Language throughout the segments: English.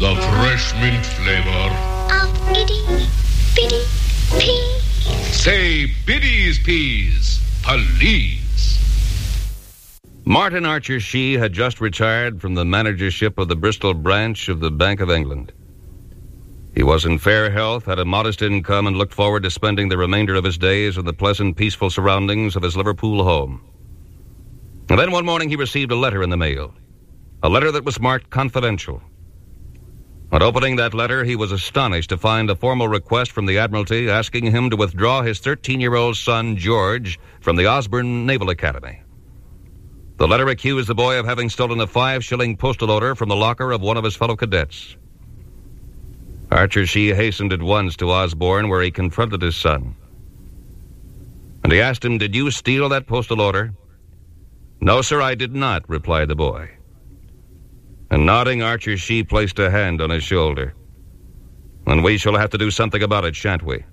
the fresh mint flavor of itty bitty peas. Say Biddy's Peas, please. Martin Archer Shee had just retired from the managership of the Bristol branch of the Bank of England. He was in fair health, had a modest income, and looked forward to spending the remainder of his days in the pleasant, peaceful surroundings of his Liverpool home. And then one morning he received a letter in the mail, a letter that was marked confidential. On opening that letter, he was astonished to find a formal request from the Admiralty asking him to withdraw his 13-year-old son, George, from the Osborne Naval Academy. The letter accused the boy of having stolen a 5-shilling postal order from the locker of one of his fellow cadets. Archer Shee hastened at once to Osborne, where he confronted his son. And he asked him, "Did you steal that postal order?" "No, sir, I did not," replied the boy. And nodding, Archer Shee placed a hand on his shoulder. "And we shall have to do something about it, shan't we?"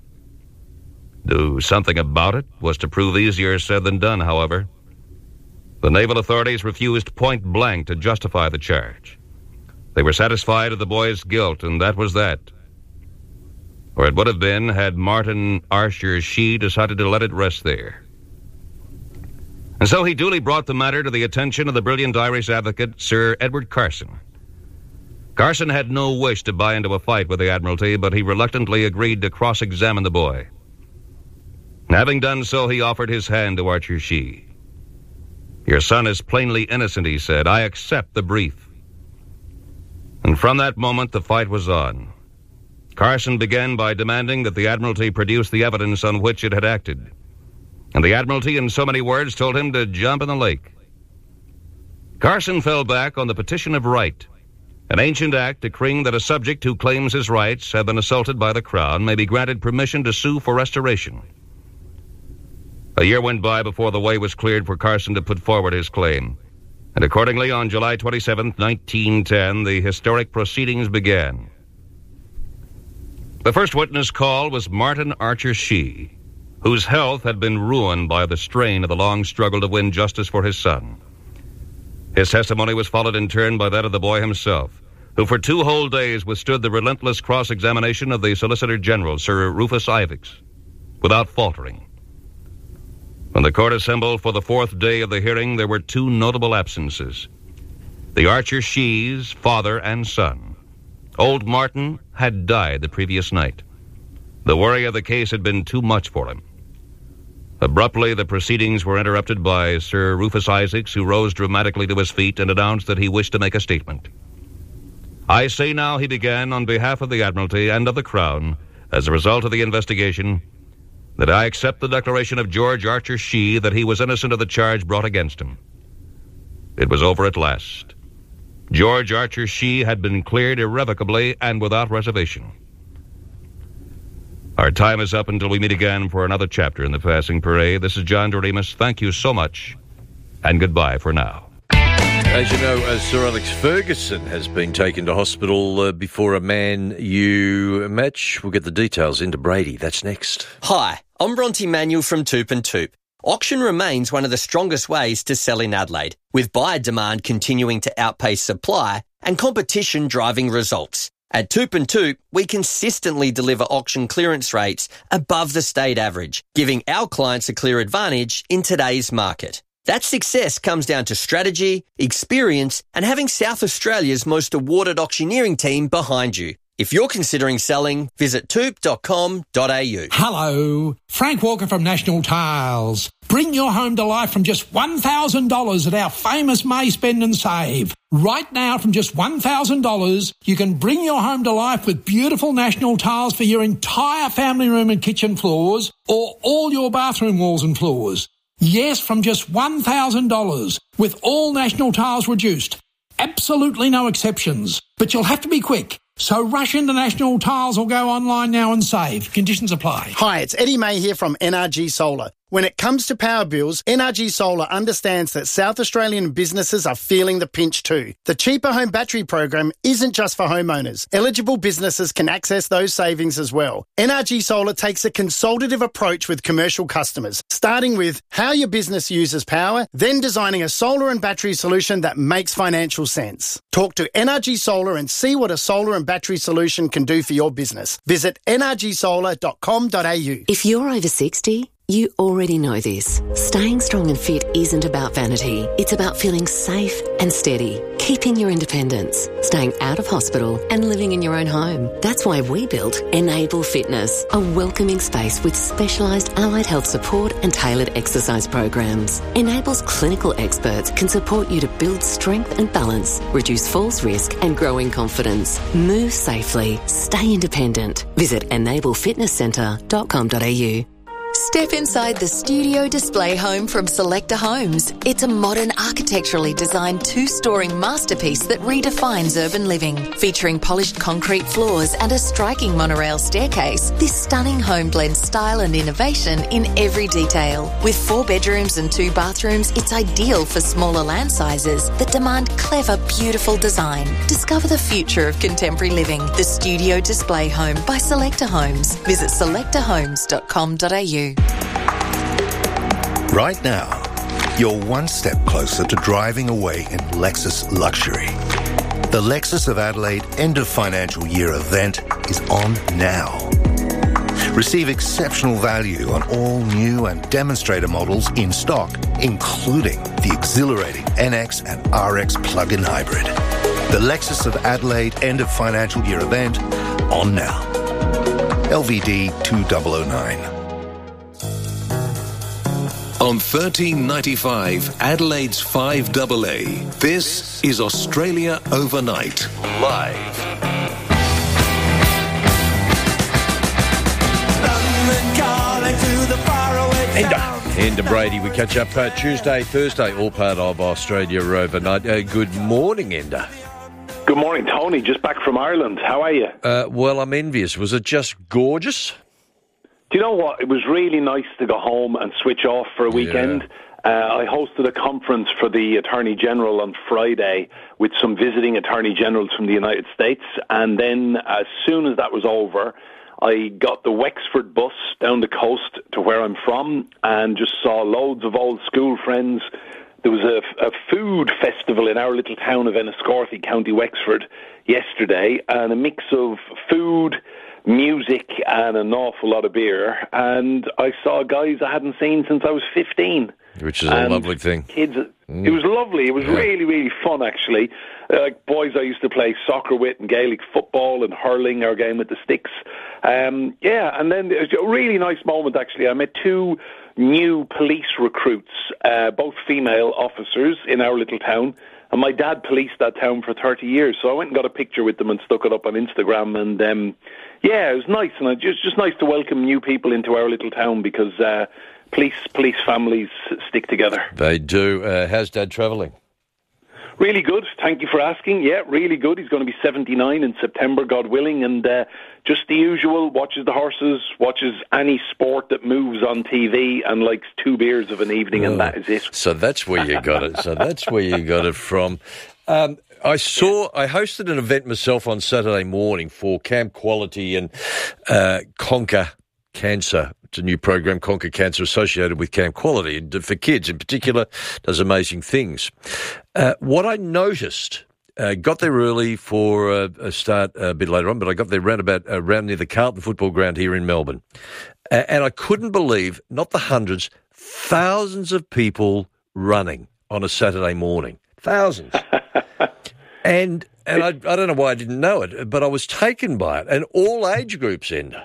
Do something about it was to prove easier said than done, however. The naval authorities refused point blank to justify the charge. They were satisfied of the boy's guilt, and that was that. Or it would have been had Martin Archer Shee decided to let it rest there. And so he duly brought the matter to the attention of the brilliant Irish advocate, Sir Edward Carson. Carson had no wish to buy into a fight with the Admiralty, but he reluctantly agreed to cross-examine the boy. And having done so, he offered his hand to Archer Shee. "Your son is plainly innocent," he said. "I accept the brief." And from that moment, the fight was on. Carson began by demanding that the Admiralty produce the evidence on which it had acted. And the Admiralty, in so many words, told him to jump in the lake. Carson fell back on the petition of right, an ancient act decreeing that a subject who claims his rights have been assaulted by the Crown may be granted permission to sue for restoration. A year went by before the way was cleared for Carson to put forward his claim. And accordingly, on July 27, 1910, the historic proceedings began. The first witness called was Martin Archer Shee, whose health had been ruined by the strain of the long struggle to win justice for his son. His testimony was followed in turn by that of the boy himself, who for 2 whole days withstood the relentless cross-examination of the Solicitor General, Sir Rufus Isaacs, without faltering. When the court assembled for the 4th day of the hearing, there were 2 notable absences: the Archer Shees, father and son. Old Martin had died the previous night. The worry of the case had been too much for him. Abruptly, the proceedings were interrupted by Sir Rufus Isaacs, who rose dramatically to his feet and announced that he wished to make a statement. "I say now," he began, "on behalf of the Admiralty and of the Crown, as a result of the investigation, that I accept the declaration of George Archer Shee that he was innocent of the charge brought against him." It was over at last. George Archer Shee had been cleared irrevocably and without reservation. Our time is up until we meet again for another chapter in the Passing Parade. This is John Doremus. Thank you so much, and goodbye for now. As you know, Sir Alex Ferguson has been taken to hospital before a Man U match. We'll get the details into Brady. That's next. Hi, I'm Bronte Manuel from Toop and Toop. Auction remains one of the strongest ways to sell in Adelaide, with buyer demand continuing to outpace supply and competition driving results. At Toop and Toop, we consistently deliver auction clearance rates above the state average, giving our clients a clear advantage in today's market. That success comes down to strategy, experience, and having South Australia's most awarded auctioneering team behind you. If you're considering selling, visit toop.com.au. Hello, Frank Walker from National Tiles. Bring your home to life from just $1,000 at our famous May Spend and Save. Right now, from just $1,000, you can bring your home to life with beautiful National Tiles for your entire family room and kitchen floors, or all your bathroom walls and floors. Yes, from just $1,000, with all National Tiles reduced. Absolutely no exceptions. But you'll have to be quick. So rush into National Tiles or go online now and save. Conditions apply. Hi, it's Eddie May here from NRG Solar. When it comes to power bills, NRG Solar understands that South Australian businesses are feeling the pinch too. The Cheaper Home Battery program isn't just for homeowners. Eligible businesses can access those savings as well. NRG Solar takes a consultative approach with commercial customers, starting with how your business uses power, then designing a solar and battery solution that makes financial sense. Talk to NRG Solar and see what a solar and battery solution can do for your business. Visit nrgsolar.com.au. If you're over 60, you already know this. Staying strong and fit isn't about vanity. It's about feeling safe and steady, keeping your independence, staying out of hospital and living in your own home. That's why we built Enable Fitness, a welcoming space with specialised allied health support and tailored exercise programs. Enable's clinical experts can support you to build strength and balance, reduce falls risk and grow in confidence. Move safely, stay independent. Visit enablefitnesscentre.com.au. Step inside the studio display home from Selector Homes. It's a modern, architecturally designed 2-storey masterpiece that redefines urban living. Featuring polished concrete floors and a striking monorail staircase, this stunning home blends style and innovation in every detail. With 4 bedrooms and 2 bathrooms, it's ideal for smaller land sizes that demand clever, beautiful design. Discover the future of contemporary living. The studio display home by Selector Homes. Visit selectorhomes.com.au. Right now, you're one step closer to driving away in Lexus luxury. The Lexus of Adelaide end of financial year event is on now. Receive exceptional value on all new and demonstrator models in stock, including the exhilarating NX and RX plug-in hybrid. The Lexus of Adelaide end of financial year event on now. LVD 2009. On 1395 Adelaide's 5AA, this is Australia Overnight, live. Enda Brady, we catch up Tuesday, Thursday, all part of Australia Overnight. Good morning, Enda. Good morning, Tony. Just back from Ireland. How are you? Well, I'm envious. Was it just gorgeous? Do you know what? It was really nice to go home and switch off for a weekend. I hosted a conference for the Attorney General on Friday with some visiting Attorney Generals from the United States. And then as soon as that was over, I got the Wexford bus down the coast to where I'm from and just saw loads of old school friends. There was a food festival in our little town of Enniscorthy, County Wexford, yesterday, and a mix of food, music and an awful lot of beer, and I saw guys I hadn't seen since I was 15. Which is a lovely thing. Kids, It was lovely. It was really, really fun, actually. Like boys I used to play soccer with and Gaelic football and hurling, our game with the sticks. And then it was a really nice moment, actually. I met 2 new police recruits, both female officers in our little town. And my dad policed that town for 30 years, so I went and got a picture with them and stuck it up on Instagram. And it was nice, and it's just nice to welcome new people into our little town because police families stick together. They do. How's Dad travelling? Really good. Thank you for asking. Yeah, really good. He's going to be 79 in September, God willing, and just the usual, watches the horses, watches any sport that moves on TV, and likes 2 beers of an evening, and that is it. So that's where you got it. From. I hosted an event myself on Saturday morning for Camp Quality and Conquer Cancer. It's a new program, Conquer Cancer, associated with Camp Quality, and for kids in particular, does amazing things. What I noticed, got there early for a start a bit later on, but I got there around near the Carlton football ground here in Melbourne. And I couldn't believe, not the hundreds, thousands of people running on a Saturday morning. Thousands. And I don't know why I didn't know it, but I was taken by it. And all age groups, Enda.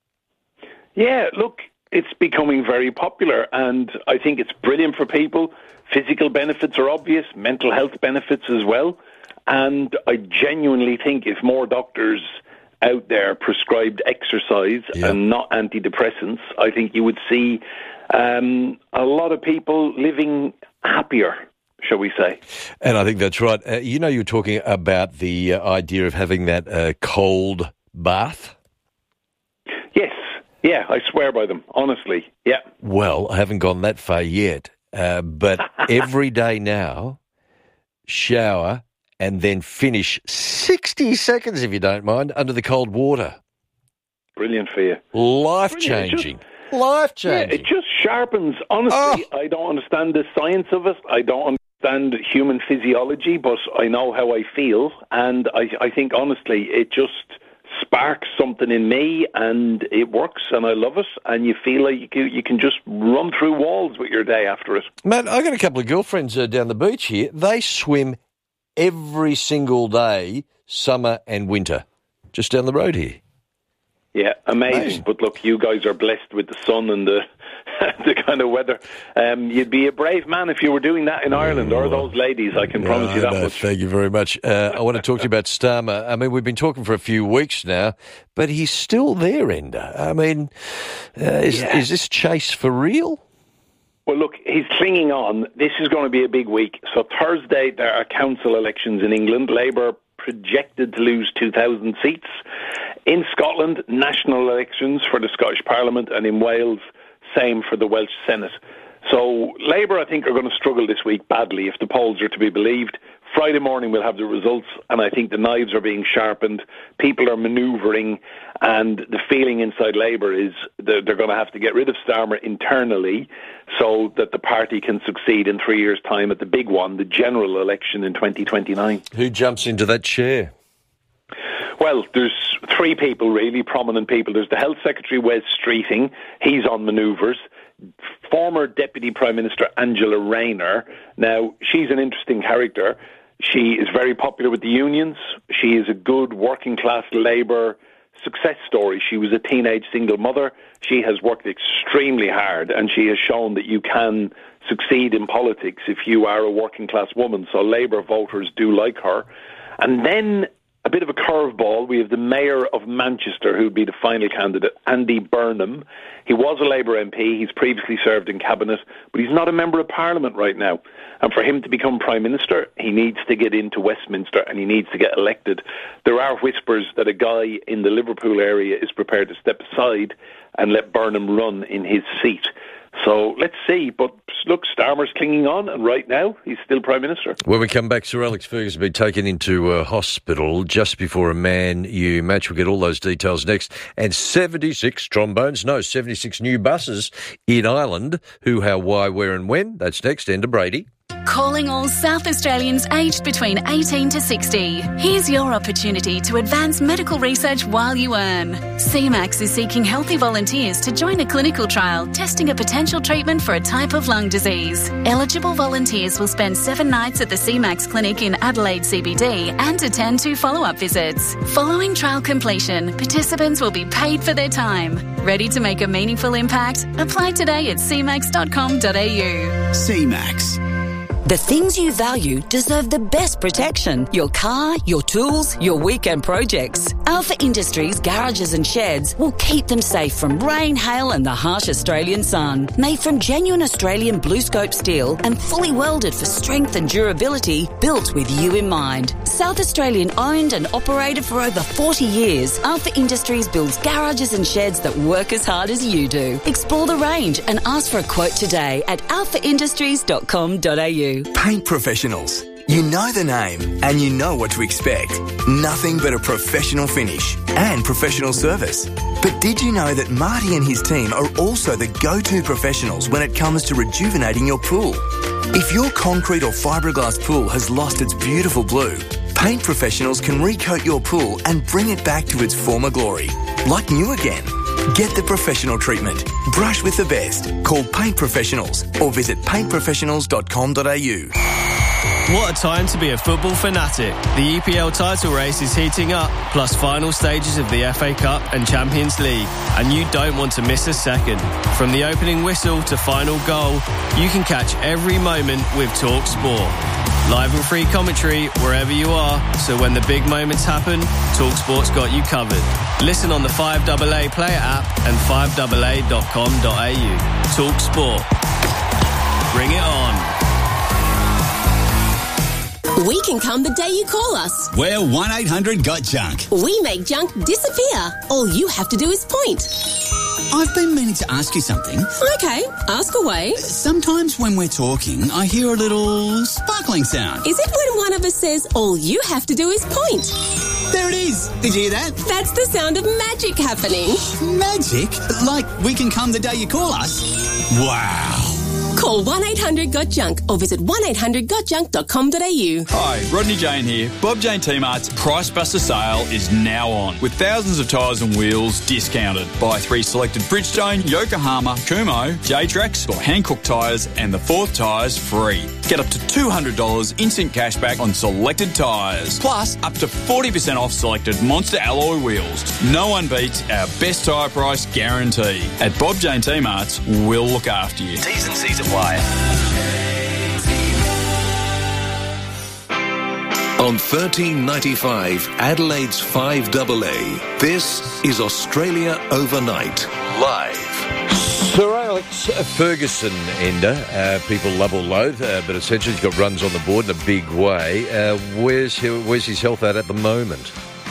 Yeah, look, it's becoming very popular, and I think it's brilliant for people. Physical benefits are obvious, mental health benefits as well. And I genuinely think if more doctors out there prescribed exercise and not antidepressants, I think you would see a lot of people living happier, shall we say. And I think that's right. You were talking about the idea of having that cold bath. Yes. Yeah, I swear by them, honestly. Yeah. Well, I haven't gone that far yet, but every day now, shower and then finish 60 seconds, if you don't mind, under the cold water. Brilliant for you. Life-changing. Life-changing. Yeah, it just sharpens. Honestly, I don't understand the science of it. I don't understand human physiology, but I know how I feel. And I think, honestly, it just sparks something in me, and it works, and I love it. And you feel like you can just run through walls with your day after it. Matt, I got a couple of girlfriends down the beach here. They swim every single day, summer and winter, just down the road here. Yeah, amazing. But look, you guys are blessed with the sun and the the kind of weather. You'd be a brave man if you were doing that in Ireland, or those ladies, I can promise you that much. Thank you very much. I want to talk to you about Starmer. I mean, we've been talking for a few weeks now, but he's still there, Enda. I mean, is this chase for real? Well, look, he's clinging on. This is going to be a big week. So Thursday, there are council elections in England. Labour projected to lose 2,000 seats. In Scotland, national elections for the Scottish Parliament, and in Wales, same for the Welsh Senate. So Labour, I think, are going to struggle this week badly if the polls are to be believed. Friday morning we'll have the results, and I think the knives are being sharpened. People are manoeuvring, and the feeling inside Labour is they're going to have to get rid of Starmer internally so that the party can succeed in 3 years' time at the big one, the general election in 2029. Who jumps into that chair? Well, there's three people, really, prominent people. There's the Health Secretary, Wes Streeting. He's on manoeuvres. Former Deputy Prime Minister Angela Rayner. Now, she's an interesting character. She is very popular with the unions. She is a good working-class Labour success story. She was a teenage single mother. She has worked extremely hard, and she has shown that you can succeed in politics if you are a working-class woman. So Labour voters do like her. And then a bit of a curveball. We have the Mayor of Manchester, who would be the final candidate, Andy Burnham. He was a Labour MP. He's previously served in Cabinet, but he's not a Member of Parliament right now. And for him to become Prime Minister, he needs to get into Westminster and he needs to get elected. There are whispers that a guy in the Liverpool area is prepared to step aside and let Burnham run in his seat. So let's see. But look, Starmer's clinging on, and right now he's still Prime Minister. When we come back, Sir Alex Ferguson has been taken into hospital just before a Man U match. We'll get all those details next. And 76 new buses in Ireland. Who, how, why, where and when? That's next. Enda Brady. Calling all South Australians aged between 18 to 60. Here's your opportunity to advance medical research while you earn. CMAX is seeking healthy volunteers to join a clinical trial testing a potential treatment for a type of lung disease. Eligible volunteers will spend 7 nights at the CMAX clinic in Adelaide CBD and attend 2 follow-up visits. Following trial completion, participants will be paid for their time. Ready to make a meaningful impact? Apply today at cmax.com.au. CMAX. The things you value deserve the best protection. Your car, your tools, your weekend projects. Alpha Industries garages and sheds will keep them safe from rain, hail and the harsh Australian sun. Made from genuine Australian blue scope steel and fully welded for strength and durability, built with you in mind. South Australian owned and operated for over 40 years, Alpha Industries builds garages and sheds that work as hard as you do. Explore the range and ask for a quote today at alphaindustries.com.au. Paint professionals. You know the name and you know what to expect. Nothing but a professional finish and professional service. But did you know that Marty and his team are also the go-to professionals when it comes to rejuvenating your pool? If your concrete or fiberglass pool has lost its beautiful blue, Paint Professionals can recoat your pool and bring it back to its former glory, like new again. Get the professional treatment. Brush with the best. Call Paint Professionals or visit paintprofessionals.com.au. What a time to be a football fanatic. The EPL title race is heating up, plus final stages of the FA Cup and Champions League, and you don't want to miss a second. From the opening whistle to final goal, you can catch every moment with Talk Sport. Live and free commentary wherever you are, so when the big moments happen, Talk Sport's got you covered. Listen on the 5AA player app and 5AA.com.au. Talk Sport. Bring it on. We can come the day you call us. We're 1-800-GOT-JUNK. We make junk disappear. All you have to do is point. I've been meaning to ask you something. Okay, ask away. Sometimes when we're talking, I hear a little sparkling sound. Is it when one of us says all you have to do is point? There it is. Did you hear that? That's the sound of magic happening. Magic? Like we can come the day you call us? Wow. Call 1-800-GOT-JUNK or visit 1-800-GOTJUNK.com.au. Hi, Rodney Jane here. Bob Jane T-Mart's Price Buster sale is now on, with thousands of tyres and wheels discounted. Buy 3 selected Bridgestone, Yokohama, Kumho, J-Trax or Hankook tyres and the 4th tyres free. Get up to $200 instant cashback on selected tyres. Plus, up to 40% off selected Monster alloy wheels. No one beats our best tyre price guarantee. At Bob Jane T-Mart's, we'll look after you. T's and C's apply. On 1395 Adelaide's 5AA, this is Australia Overnight, live. Sir Alex Ferguson, Ender, people love or loathe, but essentially he's got runs on the board in a big way. Where's his health at the moment?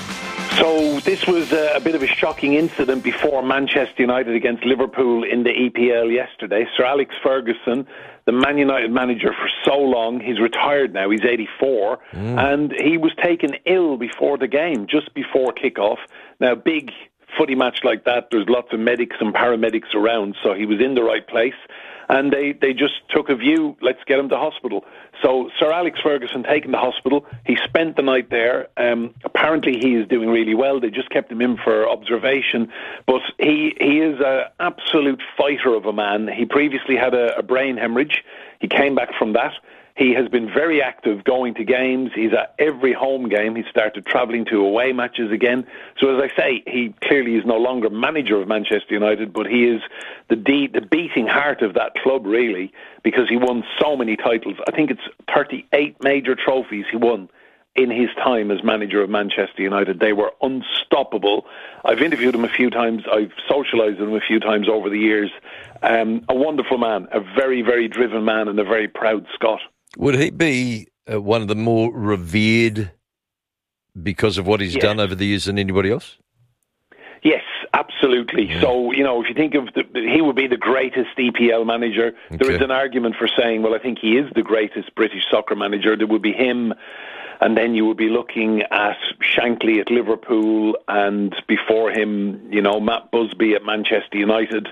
So this was a bit of a shocking incident before Manchester United against Liverpool in the EPL yesterday. Sir Alex Ferguson, the Man United manager for so long, he's retired now, he's 84, and he was taken ill before the game, just before kickoff. Now, big footy match like that, there's lots of medics and paramedics around, so he was in the right place. And they just took a view, let's get him to hospital. So Sir Alex Ferguson taken to hospital. He spent the night there. Apparently he is doing really well. They just kept him in for observation. But he is an absolute fighter of a man. He previously had a brain hemorrhage. He came back from that. He has been very active going to games. He's at every home game. He started travelling to away matches again. So as I say, he clearly is no longer manager of Manchester United, but he is the beating heart of that club, really, because he won so many titles. I think it's 38 major trophies he won in his time as manager of Manchester United. They were unstoppable. I've interviewed him a few times. I've socialised with him a few times over the years. A wonderful man, a very, very driven man and a very proud Scot. Would he be one of the more revered because of what he's done over the years than anybody else? Yes, absolutely. Yeah. So, you know, if you think of he would be the greatest EPL manager. Okay. There is an argument for saying, well, I think he is the greatest British soccer manager. There would be him, and then you would be looking at Shankly at Liverpool, and before him, you know, Matt Busby at Manchester United.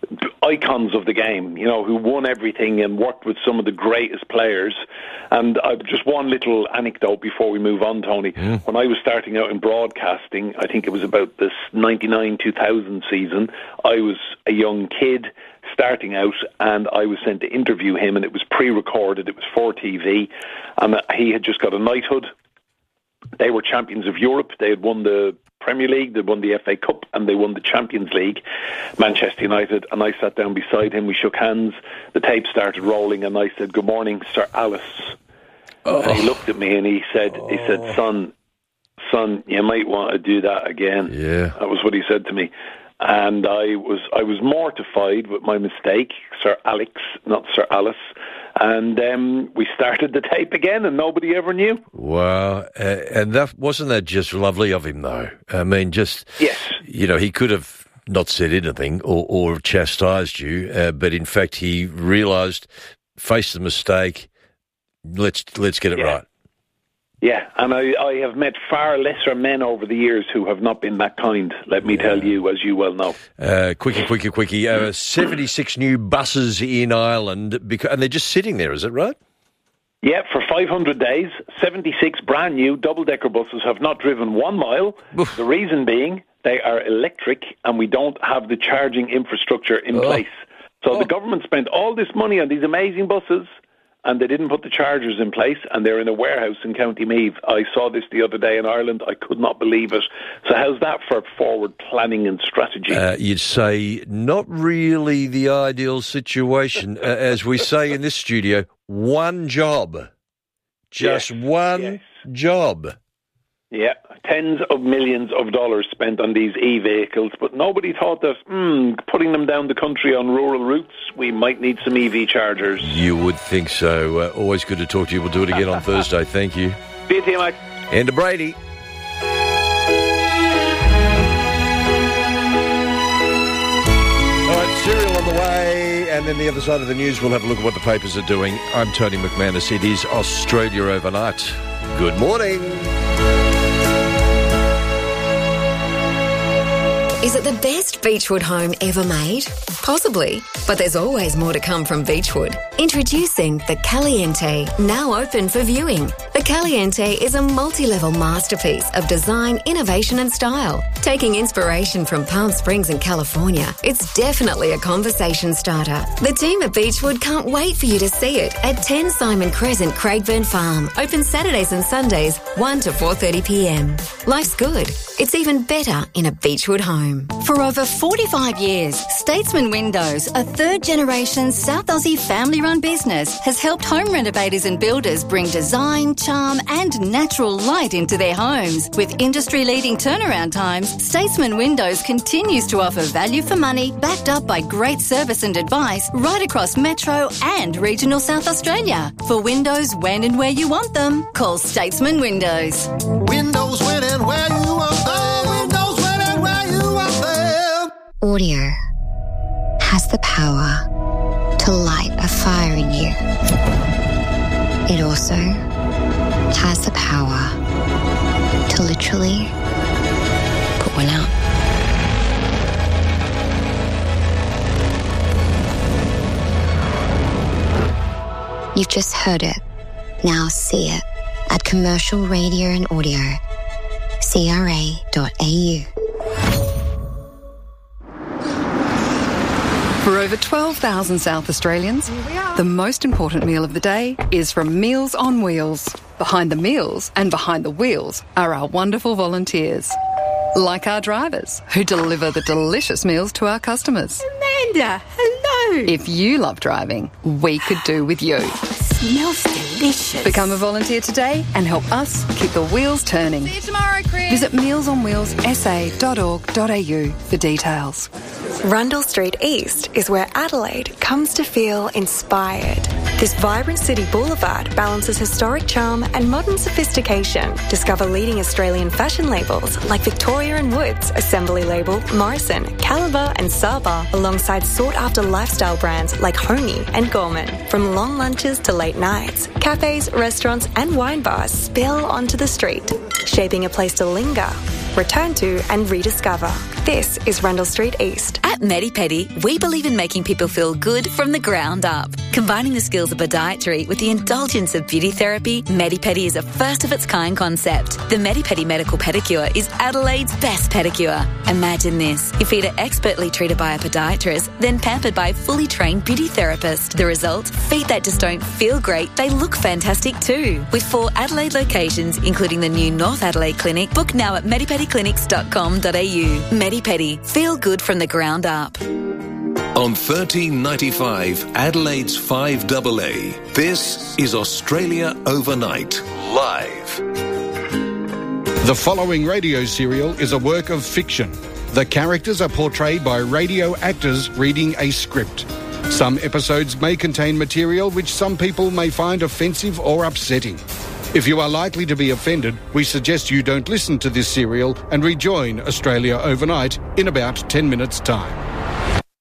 Icons of the game, you know, who won everything and worked with some of the greatest players. And just one little anecdote before we move on, Tony. When I was starting out in broadcasting, I think it was about this 99-2000 season, I was a young kid starting out, and I was sent to interview him, and it was pre-recorded, it was for TV, and he had just got a knighthood. They were champions of Europe. They had won the Premier League, they won the FA Cup, and they won the Champions League, Manchester United. And I sat down beside him, we shook hands, the tape started rolling, and I said, "Good morning, Sir Alice." And he looked at me and he said, son, you might want to do that again. Yeah. That was what he said to me. And I was mortified with my mistake, Sir Alex, not Sir Alice. And we started the tape again, and nobody ever knew. Wow. And wasn't that just lovely of him, though? I mean, just, yes. You know, he could have not said anything or chastised you, but in fact he realised, faced the mistake, let's get it right. Yeah, and I have met far lesser men over the years who have not been that kind, let me tell you, as you well know. Quickie. 76 new buses in Ireland, and they're just sitting there, is it right? Yeah, for 500 days, 76 brand new double-decker buses have not driven 1 mile. Oof. The reason being, they are electric and we don't have the charging infrastructure in place. So the government spent all this money on these amazing buses, and they didn't put the chargers in place, and they're in a warehouse in County Meath. I saw this the other day in Ireland. I could not believe it. So how's that for forward planning and strategy? You'd say not really the ideal situation. As we say in this studio, one job. Just one job. Yeah, tens of millions of dollars spent on these e-vehicles, but nobody thought that, putting them down the country on rural routes, we might need some EV chargers. You would think so. Always good to talk to you. We'll do it again on Thursday. Thank you. See you, Mike. And to Brady. then the other side of the news, we'll have a look at what the papers are doing. I'm Tony McManus. It is Australia Overnight. Good morning. Is it the best Beechwood home ever made? Possibly, but there's always more to come from Beechwood. Introducing the Caliente, now open for viewing. The Caliente is a multi-level masterpiece of design, innovation and style. Taking inspiration from Palm Springs in California, it's definitely a conversation starter. The team at Beechwood can't wait for you to see it at 10 Simon Crescent, Craigburn Farm. Open Saturdays and Sundays, 1 to 4:30pm. Life's good. It's even better in a Beechwood home. For over 45 years, Statesman Windows, a third-generation South Aussie family-run business, has helped home renovators and builders bring design, charm and natural light into their homes. With industry-leading turnaround times, Statesman Windows continues to offer value for money, backed up by great service and advice right across Metro and regional South Australia. For windows when and where you want them, call Statesman Windows. Windows when and where you want them. Windows when and where you want them. Audio has the power to light a fire in you. It also has the power to literally put one out. You've just heard it. Now see it at Commercial Radio and Audio. CRA.au. For over 12,000 South Australians, the most important meal of the day is from Meals on Wheels. Behind the meals and behind the wheels are our wonderful volunteers. Like our drivers, who deliver the delicious meals to our customers. Amanda, hello. If you love driving, we could do with you. Smells delicious. Become a volunteer today and help us keep the wheels turning. See you tomorrow, Chris. Visit mealsonwheelssa.org.au for details. Rundle Street East is where Adelaide comes to feel inspired. This vibrant city boulevard balances historic charm and modern sophistication. Discover leading Australian fashion labels like Victoria and Woods, Assembly Label, Morrison, Caliber and Saba, alongside sought-after lifestyle brands like Homey and Gorman. From long lunches to late nights, cafes, restaurants and wine bars spill onto the street, shaping a place to linger, return to and rediscover. This is Rundle Street East. At Medi-Pedi, we believe in making people feel good from the ground up. Combining the skills of podiatry with the indulgence of beauty therapy, Medi-Pedi is a first-of-its-kind concept. The Medi-Pedi Medical Pedicure is Adelaide's best pedicure. Imagine this. Your feet are expertly treated by a podiatrist, then pampered by a fully trained beauty therapist. The result? Feet that just don't feel great, they look fantastic too. With 4 Adelaide locations, including the new North Adelaide Clinic, book now at medipediclinics.com.au. Medi-Pedi. Feel good from the ground up. On 1395 Adelaide's 5AA, this is Australia Overnight, live. The following radio serial is a work of fiction. The characters are portrayed by radio actors reading a script. Some episodes may contain material which some people may find offensive or upsetting. If you are likely to be offended, we suggest you don't listen to this serial and rejoin Australia Overnight in about 10 minutes' time.